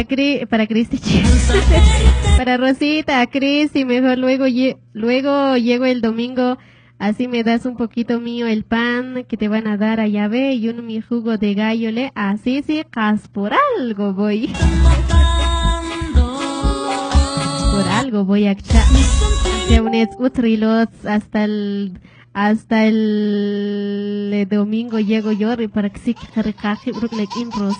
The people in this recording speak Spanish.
para Cristi, para Rosita, Cris, y mejor luego llego el domingo, así me das un poquito mío el pan que te van a dar allá ve y mi jugo de gallo le, así sí, por algo voy. Por algo voy a echar. Hasta el domingo llego yo para que sí que